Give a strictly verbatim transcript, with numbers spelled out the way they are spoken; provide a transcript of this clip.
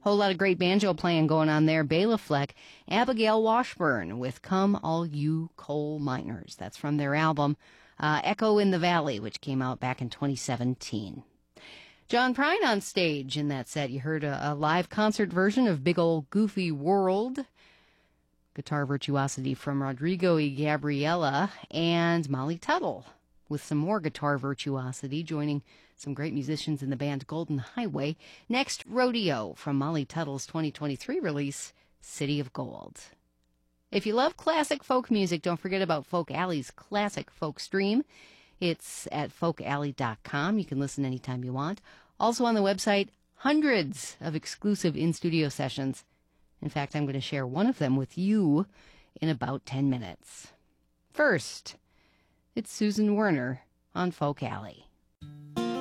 Whole lot of great banjo playing going on there. Bela Fleck, Abigail Washburn with Come All You Coal Miners. That's from their album uh, Echo in the Valley, which came out back in twenty seventeen. John Prine on stage in that set. You heard a, a live concert version of Big Ol' Goofy World. Guitar virtuosity from Rodrigo y Gabriela, and Molly Tuttle with some more guitar virtuosity, joining some great musicians in the band Golden Highway. Next, Rodeo from Molly Tuttle's twenty twenty-three release, City of Gold. If you love classic folk music, don't forget about Folk Alley's Classic Folk Stream. It's at folk alley dot com. You can listen anytime you want. Also on the website, hundreds of exclusive in-studio sessions. In fact, I'm going to share one of them with you in about ten minutes. First, it's Susan Werner on Folk Alley.